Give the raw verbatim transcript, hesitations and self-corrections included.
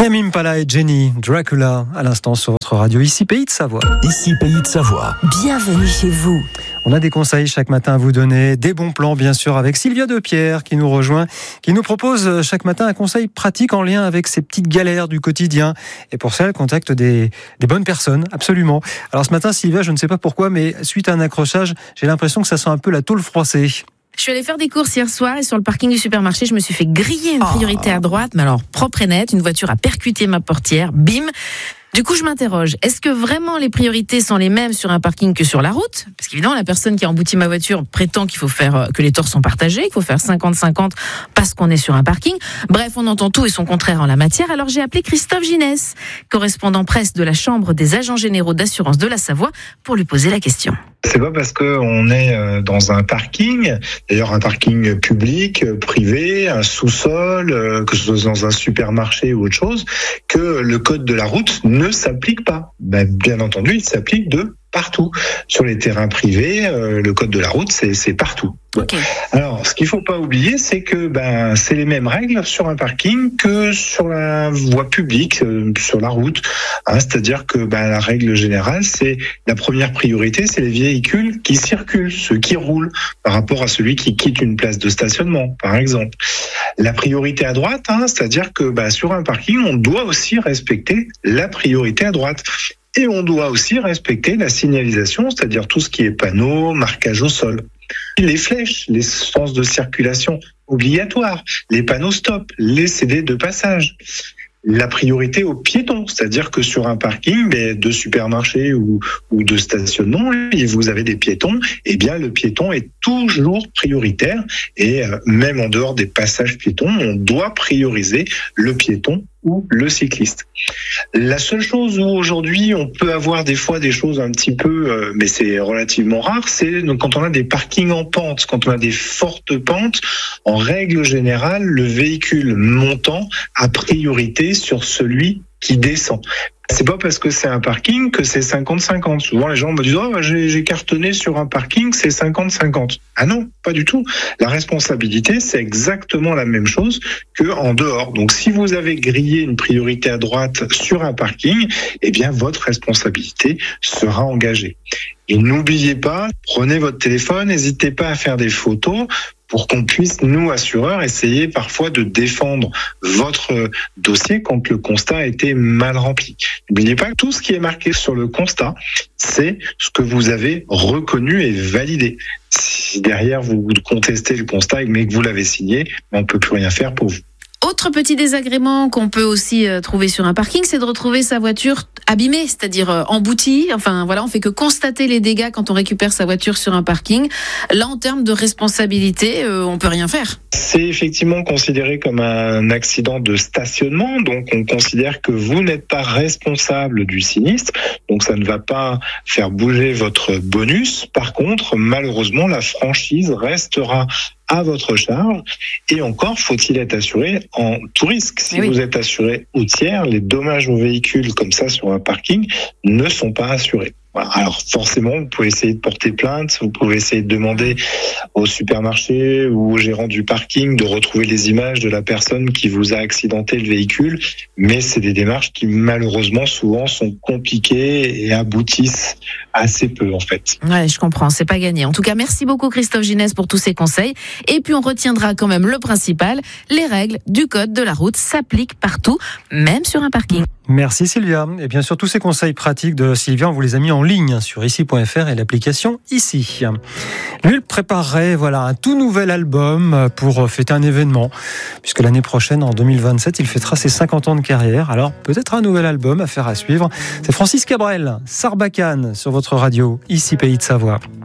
Tame Impala et Jenny, Dracula, à l'instant sur votre radio, ici Pays de Savoie. Ici Pays de Savoie. Bienvenue chez vous. On a des conseils chaque matin à vous donner, des bons plans bien sûr, avec Sylvia Depierre qui nous rejoint, qui nous propose chaque matin un conseil pratique en lien avec ces petites galères du quotidien. Et pour ça, elle contacte des, des bonnes personnes, absolument. Alors ce matin, Sylvia, je ne sais pas pourquoi, mais suite à un accrochage, j'ai l'impression que ça sent un peu la tôle froissée. Je suis allée faire des courses hier soir et sur le parking du supermarché, je me suis fait griller une priorité à droite, mais alors propre et nette, une voiture a percuté ma portière, bim. Du coup, je m'interroge, est-ce que vraiment les priorités sont les mêmes sur un parking que sur la route ? Parce qu'évidemment, la personne qui a embouti ma voiture prétend qu'il faut faire, que les torts sont partagés, qu'il faut faire cinquante cinquante parce qu'on est sur un parking. Bref, on entend tout et son contraire en la matière. Alors j'ai appelé Christophe Ginès, correspondant presse de la Chambre des agents généraux d'assurance de la Savoie, pour lui poser la question. C'est pas parce qu'on est dans un parking, d'ailleurs un parking public, privé, un sous-sol, que ce soit dans un supermarché ou autre chose, que le code de la route ne s'applique pas. Ben, bien entendu, il s'applique de partout. Sur les terrains privés, euh, le code de la route, c'est, c'est partout. Okay. Alors, ce qu'il faut pas oublier, c'est que ben c'est les mêmes règles sur un parking que sur la voie publique, euh, sur la route. Hein, c'est-à-dire que ben la règle générale, c'est la première priorité, c'est les véhicules qui circulent, ceux qui roulent, par rapport à celui qui quitte une place de stationnement, par exemple. La priorité à droite, hein, c'est-à-dire que ben sur un parking, on doit aussi respecter la priorité à droite. Et on doit aussi respecter la signalisation, c'est-à-dire tout ce qui est panneaux, marquage au sol. Les flèches, les sens de circulation obligatoires, les panneaux stop, les C D de passage. La priorité aux piétons, c'est-à-dire que sur un parking de supermarché ou, ou de stationnement, et vous avez des piétons, eh bien le piéton est toujours prioritaire et euh, même en dehors des passages piétons, on doit prioriser le piéton ou le cycliste. La seule chose où aujourd'hui on peut avoir des fois des choses un petit peu, euh, mais c'est relativement rare, c'est donc quand on a des parkings en pente, quand on a des fortes pentes, en règle générale, le véhicule montant a priorité sur celui qui descend. C'est pas parce que c'est un parking que c'est cinquante cinquante. Souvent, les gens me disent « Oh, j'ai, j'ai cartonné sur un parking, c'est cinquante cinquante. » Ah non, pas du tout. La responsabilité, c'est exactement la même chose qu'en dehors. Donc, si vous avez grillé une priorité à droite sur un parking, eh bien, votre responsabilité sera engagée. Et n'oubliez pas, prenez votre téléphone, n'hésitez pas à faire des photos pour qu'on puisse, nous, assureurs, essayer parfois de défendre votre dossier quand le constat a été mal rempli. N'oubliez pas que tout ce qui est marqué sur le constat, c'est ce que vous avez reconnu et validé. Si derrière vous contestez le constat mais que vous l'avez signé, on ne peut plus rien faire pour vous. Autre petit désagrément qu'on peut aussi trouver sur un parking, c'est de retrouver sa voiture abîmée, c'est-à-dire emboutie. Enfin, voilà, on fait que constater les dégâts quand on récupère sa voiture sur un parking. Là, en termes de responsabilité, euh, on peut rien faire. C'est effectivement considéré comme un accident de stationnement, donc on considère que vous n'êtes pas responsable du sinistre, donc ça ne va pas faire bouger votre bonus. Par contre, malheureusement, la franchise restera à votre charge, et encore faut-il être assuré en tout risque. Si oui. Vous êtes assuré au tiers, les dommages aux véhicules comme ça sur un parking ne sont pas assurés. Voilà. Alors forcément, vous pouvez essayer de porter plainte, vous pouvez essayer de demander au supermarché ou au gérant du parking de retrouver les images de la personne qui vous a accidenté le véhicule, mais c'est des démarches qui malheureusement souvent sont compliquées et aboutissent assez peu en fait. Ouais, je comprends, c'est pas gagné. En tout cas, merci beaucoup Christophe Ginès pour tous ces conseils. Et puis on retiendra quand même le principal, les règles du code de la route s'appliquent partout, même sur un parking. Merci Sylvia. Et bien sûr, tous ces conseils pratiques de Sylvia, on vous les a mis en ligne sur ici point f r et l'application Ici. Lui, il préparerait voilà, un tout nouvel album pour fêter un événement, puisque l'année prochaine, en deux mille vingt-sept, il fêtera ses cinquante ans de carrière. Alors, peut-être un nouvel album à faire à suivre. C'est Francis Cabrel, Sarbacane, sur votre radio, ici Pays de Savoie.